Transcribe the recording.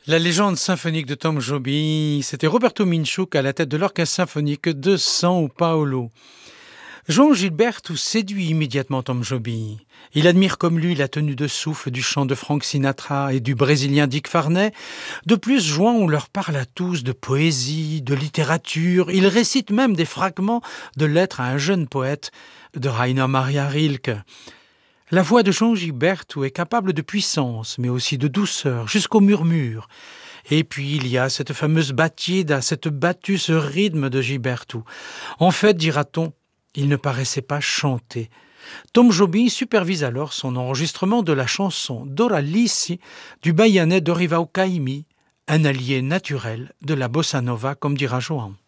La légende symphonique de Tom Joby, c'était Roberto Minchuk à la tête de l'orchestre symphonique de São Paulo. João Gilberto séduit immédiatement Tom Joby. Il admire comme lui la tenue de souffle du chant de Frank Sinatra et du Brésilien Dick Farney. De plus, João leur parle à tous de poésie, de littérature. Il récite même des fragments de lettres à un jeune poète de Rainer Maria Rilke. La voix de João Gilberto est capable de puissance, mais aussi de douceur, jusqu'au murmure. Et puis il y a cette fameuse batida, cette battue, ce rythme de Gilberto. En fait, dira-t-on, il ne paraissait pas chanter. Tom Joby supervise alors son enregistrement de la chanson Doralice du Bahianais Dorival Caymmi, un allié naturel de la bossa nova, comme dira João.